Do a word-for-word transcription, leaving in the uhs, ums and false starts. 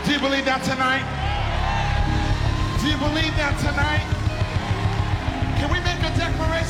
Do you believe that tonight? Do you believe that tonight? Can we make a declaration?